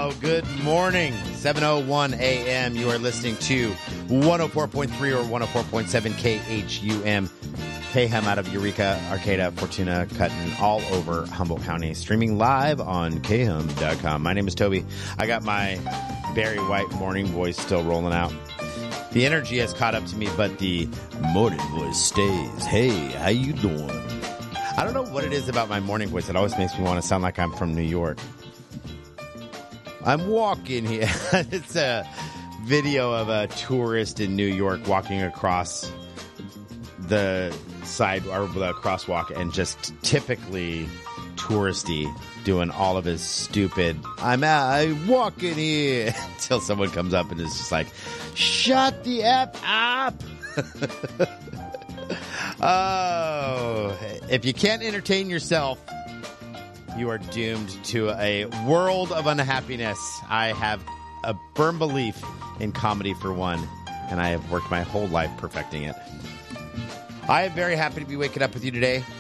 Hello, good morning. 7:01 a.m. You are listening to 104.3 or 104.7 KHUM. KHUM out of Eureka, Arcata, Fortuna, Cutton, all over Humboldt County. Streaming live on khum.com. My name is Toby. I got my Barry White morning voice still rolling out. The energy has caught up to me, but the morning voice stays. Hey, how you doing? I don't know what it is about my morning voice. It always makes me want to sound like I'm from New York. I'm walking here. It's a video of a tourist in New York walking across the side or the crosswalk and just typically touristy doing all of his stupid, I'm walking here until someone comes up and is just like, shut the F up. Oh, if you can't entertain yourself, you are doomed to a world of unhappiness. I have a firm belief in comedy for one, and I have worked my whole life perfecting it. I am very happy to be waking up with you today.